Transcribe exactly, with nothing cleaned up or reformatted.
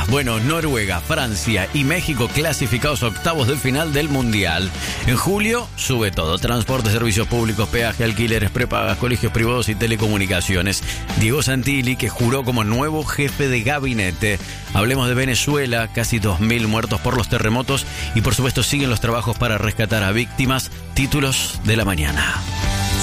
más. Bueno, Noruega, Francia y México clasificados a octavos de final del Mundial. En julio sube todo. Transporte, servicios públicos, peaje, alquileres, prepagas, colegios privados y telecomunicaciones. Diego Santilli, que juró como nuevo jefe de gabinete. Hablemos de Venezuela, casi dos mil muertos por los terremotos y por supuesto siguen los trabajos para rescatar a víctimas. Títulos de la mañana.